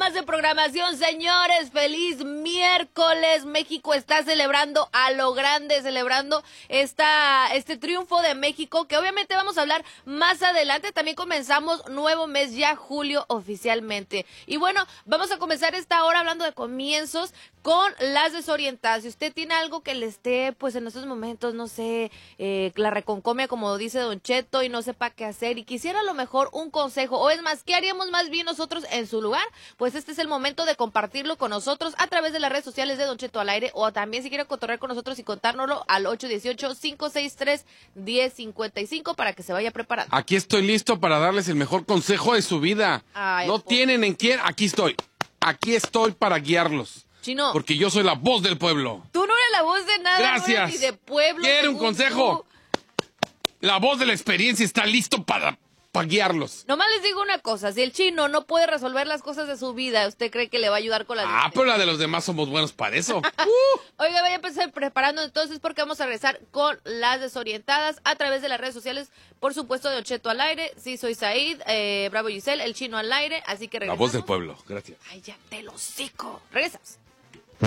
más de programación, señores. Feliz miércoles. México está celebrando a lo grande, celebrando este triunfo de México, que obviamente vamos a hablar más adelante. También comenzamos nuevo mes ya, julio, oficialmente. Y bueno, vamos a comenzar esta hora hablando de comienzos con las desorientadas. Si usted tiene algo que le esté, pues en estos momentos, no sé, la reconcomia, como dice Don Cheto, y no sepa qué hacer, y quisiera a lo mejor un consejo, o es más, ¿qué haríamos más bien nosotros en su lugar? Pues este es el momento de compartirlo con nosotros a través de las redes sociales de Don Cheto al aire, o también si quiere cotorrear con nosotros y contárnoslo al 818-563-1055 para que se vaya preparando. Aquí estoy listo para darles el mejor consejo de su vida. Ay, no tienen en quién, aquí estoy para guiarlos. Chino, porque yo soy la voz del pueblo. Tú no eres la voz de nada. Gracias. No eres ni de pueblo. ¿Quiere un consejo? La voz de la experiencia está listo para guiarlos. Nomás les digo una cosa, si el Chino no puede resolver las cosas de su vida, ¿usted cree que le va a ayudar con la de pero la de los demás somos buenos para eso. Oiga, vaya a empezar preparando entonces porque vamos a regresar con las desorientadas a través de las redes sociales, por supuesto, de Don Cheto al aire. Sí, soy Said, Bravo Giselle, el Chino al aire, así que regresamos. La voz del pueblo, gracias. Ay, ya te lo hocico. Regresamos.